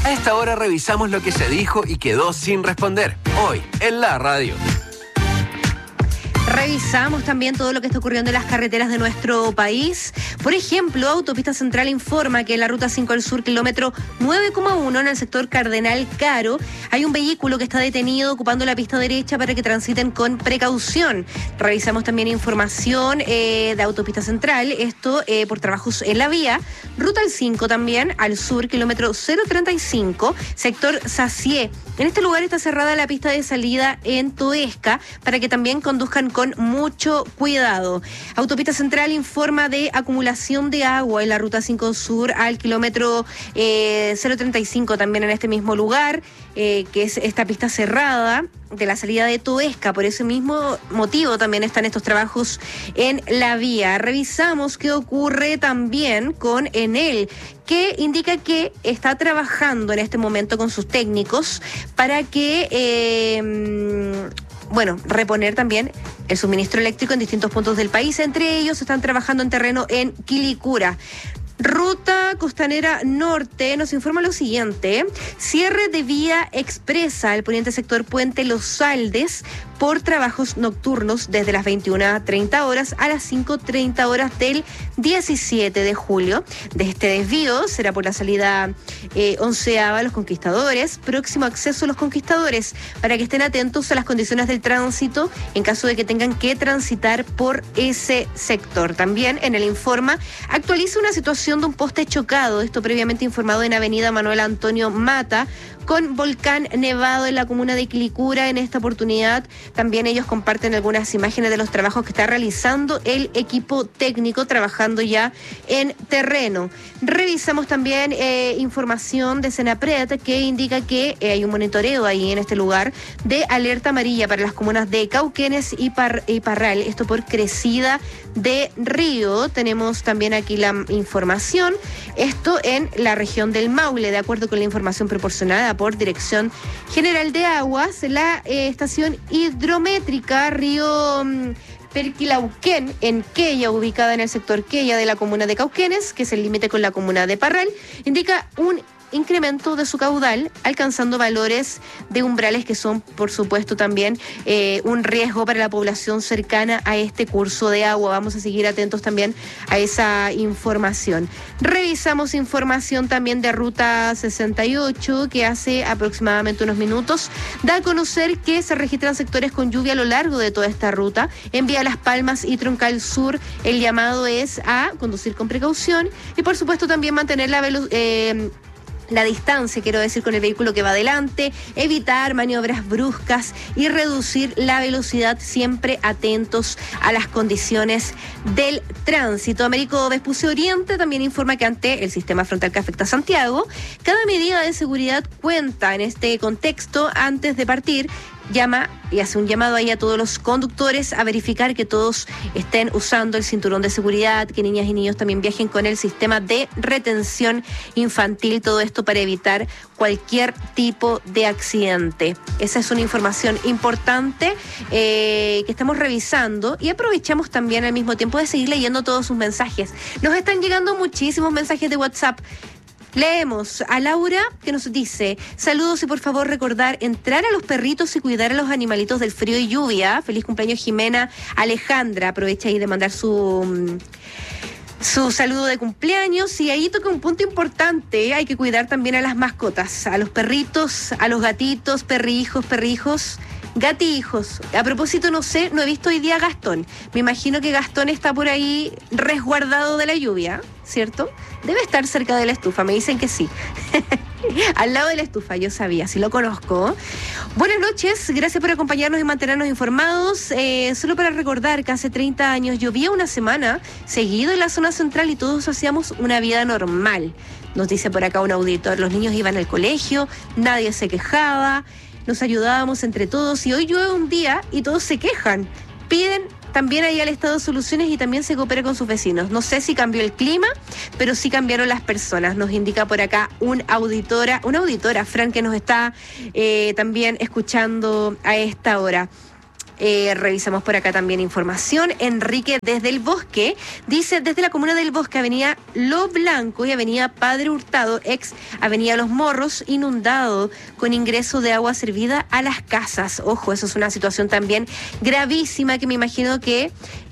A esta hora revisamos lo que se dijo y quedó sin responder. Hoy, en la radio. Revisamos también todo lo que está ocurriendo en las carreteras de nuestro país. Por ejemplo, Autopista Central informa que en la Ruta 5 al Sur, kilómetro 9,1, en el sector Cardenal Caro, hay un vehículo que está detenido ocupando la pista derecha para que transiten con precaución. Revisamos también información de Autopista Central, esto por trabajos en la vía. Ruta al 5 también, al sur, kilómetro 035, sector Sacié. En este lugar está cerrada la pista de salida en Toesca para que también conduzcan con mucho cuidado. Autopista Central informa de acumulación de agua en la Ruta 5 Sur al kilómetro 035, también en este mismo lugar, que es esta pista cerrada de la salida de Toesca. Por ese mismo motivo también están estos trabajos en la vía. Revisamos qué ocurre también con Enel, que indica que está trabajando en este momento con sus técnicos para que reponer también el suministro eléctrico en distintos puntos del país. Entre ellos están trabajando en terreno en Quilicura. Ruta Costanera Norte nos informa lo siguiente: cierre de vía expresa al poniente sector Puente Los Saldes por trabajos nocturnos desde las 21:30 horas a las 5:30 horas del 17 de julio. De este desvío será por la salida 11ª Los Conquistadores, próximo acceso a Los Conquistadores, para que estén atentos a las condiciones del tránsito en caso de que tengan que transitar por ese sector. También en el informa actualiza una situación de un poste chocado, esto previamente informado en Avenida Manuel Antonio Mata, con Volcán Nevado en la comuna de Quilicura. En esta oportunidad también ellos comparten algunas imágenes de los trabajos que está realizando el equipo técnico trabajando ya en terreno. Revisamos también información de Senapred que indica que hay un monitoreo ahí en este lugar de alerta amarilla para las comunas de Cauquenes y Parral, esto por crecida de río. Tenemos también aquí la información, esto en la región del Maule, de acuerdo con la información proporcionada por Dirección General de Aguas. La estación hidrométrica Río Perquilauquén en Quella, ubicada en el sector Quella de la comuna de Cauquenes, que es el límite con la comuna de Parral, indica un incremento de su caudal, alcanzando valores de umbrales que son, por supuesto, también un riesgo para la población cercana a este curso de agua. Vamos a seguir atentos también a esa información. Revisamos información también de Ruta 68, que hace aproximadamente unos minutos da a conocer que se registran sectores con lluvia a lo largo de toda esta ruta. En Vía Las Palmas y Troncal Sur, el llamado es a conducir con precaución y, por supuesto, también mantener la distancia, quiero decir, con el vehículo que va adelante, evitar maniobras bruscas y reducir la velocidad, siempre atentos a las condiciones del tránsito. Américo Vespucio Oriente también informa que ante el sistema frontal que afecta a Santiago, cada medida de seguridad cuenta. En este contexto, antes de partir, llama y hace un llamado ahí a todos los conductores a verificar que todos estén usando el cinturón de seguridad, que niñas y niños también viajen con el sistema de retención infantil, todo esto para evitar cualquier tipo de accidente. Esa es una información importante que estamos revisando y aprovechamos también al mismo tiempo de seguir leyendo todos sus mensajes. Nos están llegando muchísimos mensajes de WhatsApp. Leemos a Laura, que nos dice: saludos y por favor recordar entrar a los perritos y cuidar a los animalitos del frío y lluvia. Feliz cumpleaños, Jimena Alejandra. Aprovecha ahí de mandar su saludo de cumpleaños. Y ahí toca un punto importante: hay que cuidar también a las mascotas, a los perritos, a los gatitos, perrijos, gatijos. A propósito, no he visto hoy día a Gastón. Me imagino que Gastón está por ahí resguardado de la lluvia, ¿cierto? Debe estar cerca de la estufa, me dicen que sí. Al lado de la estufa, yo sabía, sí lo conozco. Buenas noches, gracias por acompañarnos y mantenernos informados. Solo para recordar que hace 30 años llovía una semana seguido en la zona central y todos hacíamos una vida normal. Nos dice por acá un auditor: los niños iban al colegio, nadie se quejaba, nos ayudábamos entre todos, y hoy llueve un día y todos se quejan. Piden también ahí al Estado soluciones y también se coopera con sus vecinos. No sé si cambió el clima, pero sí cambiaron las personas. Nos indica por acá una auditora, Fran, que nos está también escuchando a esta hora. Revisamos por acá también información. Enrique desde el Bosque dice: desde la comuna del Bosque, avenida Lo Blanco y avenida Padre Hurtado, ex avenida Los Morros, inundado con ingreso de agua servida a las casas. Ojo, eso es una situación también gravísima que me imagino que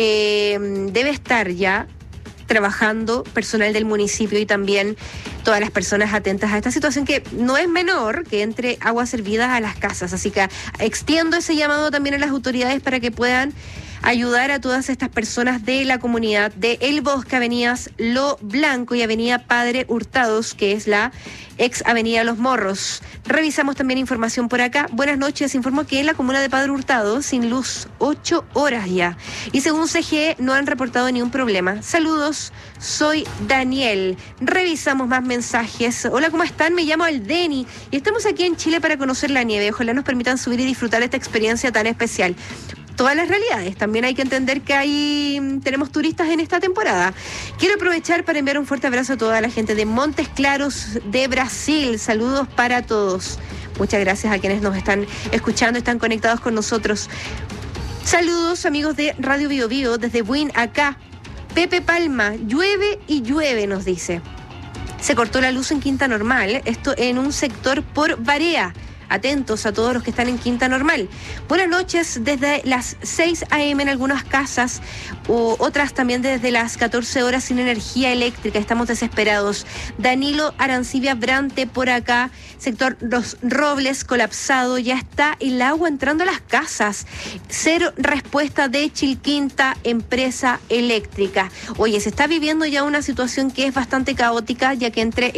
debe estar ya trabajando personal del municipio y también todas las personas atentas a esta situación, que no es menor que entre aguas servidas a las casas. Así que extiendo ese llamado también a las autoridades para que puedan ayudar a todas estas personas de la comunidad de El Bosque, avenidas Lo Blanco y avenida Padre Hurtados, que es la ex avenida Los Morros. Revisamos también información por acá. Buenas noches, informo que en la comuna de Padre Hurtado, sin luz, 8 horas ya. Y según CGE, no han reportado ningún problema. Saludos, soy Daniel. Revisamos más mensajes. Hola, ¿cómo están? Me llamo Aldeni y estamos aquí en Chile para conocer la nieve. Ojalá nos permitan subir y disfrutar de esta experiencia tan especial. Todas las realidades. También hay que entender que tenemos turistas en esta temporada. Quiero aprovechar para enviar un fuerte abrazo a toda la gente de Montes Claros de Brasil. Saludos para todos. Muchas gracias a quienes nos están escuchando, están conectados con nosotros. Saludos, amigos de Radio Bio Bio, desde Buin, acá. Pepe Palma, llueve y llueve, nos dice. Se cortó la luz en Quinta Normal, esto en un sector por Barea. Atentos a todos los que están en Quinta Normal. Buenas noches, desde las 6 a.m. en algunas casas, o otras también desde las 14 horas sin energía eléctrica. Estamos desesperados. Danilo Arancibia Brante por acá, sector Los Robles colapsado, ya está el agua entrando a las casas. Cero respuesta de Chilquinta, empresa eléctrica. Oye, se está viviendo ya una situación que es bastante caótica, ya que entre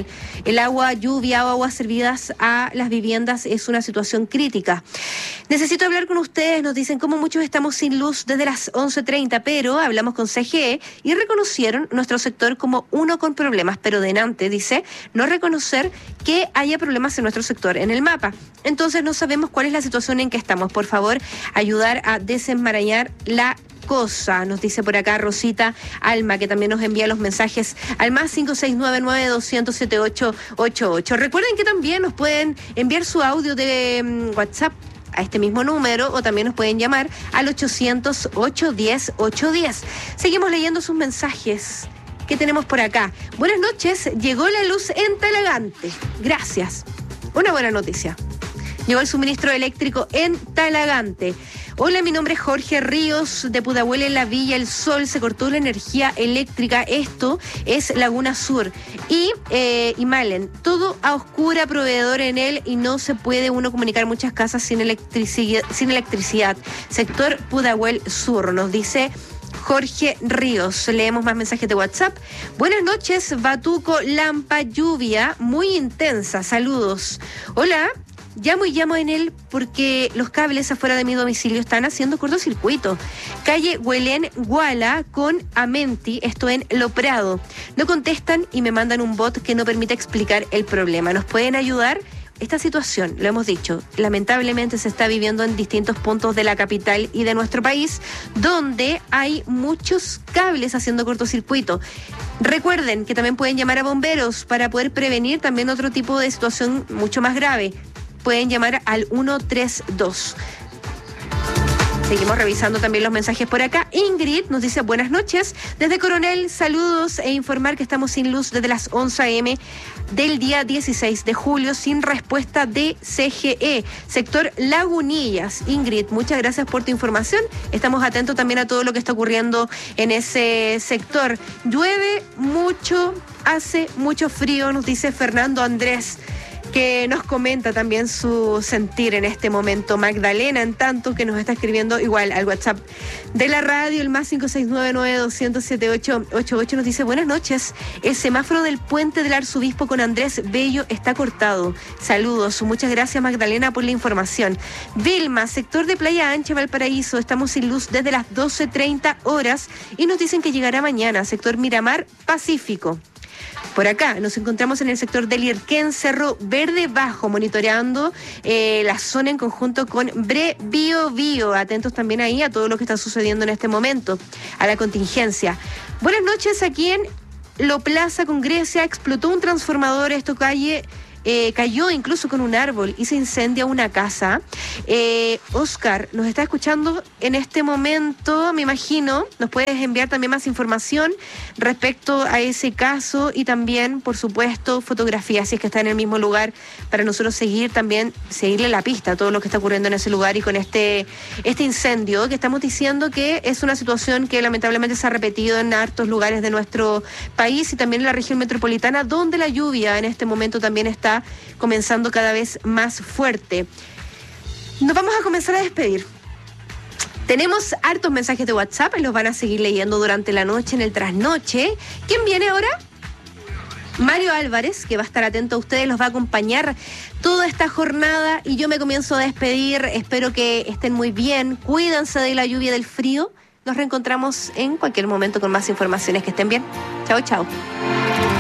el agua, lluvia o aguas servidas a las viviendas es una situación crítica. Necesito hablar con ustedes, nos dicen cómo muchos estamos sin luz desde las 11:30, pero hablamos con CGE y reconocieron nuestro sector como uno con problemas, pero denante, dice, no reconocer que haya problemas en nuestro sector en el mapa. Entonces no sabemos cuál es la situación en que estamos. Por favor, ayudar a desenmarañar la cosa, nos dice por acá Rosita Alma, que también nos envía los mensajes al más 569-9200-7888. Recuerden que también nos pueden enviar su audio de WhatsApp a este mismo número, o también nos pueden llamar al 800-810-810. Seguimos leyendo sus mensajes. ¿Qué tenemos por acá? Buenas noches, llegó la luz en Talagante. Gracias. Una buena noticia. Llegó el suministro eléctrico en Talagante. Hola, mi nombre es Jorge Ríos, de Pudahuel, en la Villa El Sol. Se cortó la energía eléctrica. Esto es Laguna Sur y Malen. Todo a oscura, proveedor en él, y no se puede uno comunicar muchas casas sin electricidad. Sector Pudahuel Sur, nos dice Jorge Ríos. Leemos más mensajes de WhatsApp. Buenas noches, Batuco, Lampa, lluvia muy intensa. Saludos. Hola. Llamo en él porque los cables afuera de mi domicilio están haciendo cortocircuito. Calle Huelén Guala con Amenti, esto en Lo Prado. No contestan y me mandan un bot que no permite explicar el problema. ¿Nos pueden ayudar? Esta situación, lo hemos dicho, lamentablemente se está viviendo en distintos puntos de la capital y de nuestro país, donde hay muchos cables haciendo cortocircuito. Recuerden que también pueden llamar a bomberos para poder prevenir también otro tipo de situación mucho más grave. Pueden llamar al 132. Seguimos revisando también los mensajes por acá. Ingrid nos dice buenas noches. Desde Coronel, saludos e informar que estamos sin luz desde las 11 a.m. del día 16 de julio, sin respuesta de CGE. Sector Lagunillas. Ingrid, muchas gracias por tu información. Estamos atentos también a todo lo que está ocurriendo en ese sector. Llueve mucho, hace mucho frío, nos dice Fernando Andrés, que nos comenta también su sentir en este momento. Magdalena, en tanto, que nos está escribiendo igual al WhatsApp de la radio, el más 569-9200-7888, nos dice buenas noches. El semáforo del puente del Arzobispo con Andrés Bello está cortado. Saludos. Muchas gracias, Magdalena, por la información. Vilma, sector de Playa Ancha, Valparaíso. Estamos sin luz desde las 12:30 horas y nos dicen que llegará mañana. Sector Miramar, Pacífico. Por acá nos encontramos en el sector del Irquén, Cerro Verde Bajo, monitoreando la zona en conjunto con Bre Bio Bio. Atentos también ahí a todo lo que está sucediendo en este momento, a la contingencia. Buenas noches, aquí en Lo Plaza con Grecia explotó un transformador, esto calle cayó incluso con un árbol y se incendia una casa. Oscar, nos está escuchando en este momento, me imagino. Nos puedes enviar también más información respecto a ese caso y también, por supuesto, fotografías, si es que está en el mismo lugar, para nosotros seguirle la pista a todo lo que está ocurriendo en ese lugar y con este incendio que estamos diciendo que es una situación que lamentablemente se ha repetido en hartos lugares de nuestro país y también en la región metropolitana, donde la lluvia en este momento también está comenzando cada vez más fuerte. Nos vamos a comenzar a despedir. Tenemos hartos mensajes de WhatsApp y los van a seguir leyendo durante la noche en el trasnoche. ¿Quién viene ahora? Mario Álvarez, que va a estar atento a ustedes, los va a acompañar toda esta jornada y yo me comienzo a despedir. Espero que estén muy bien, cuídense de la lluvia y del frío. Nos reencontramos en cualquier momento con más informaciones. Que estén bien. Chao, chao.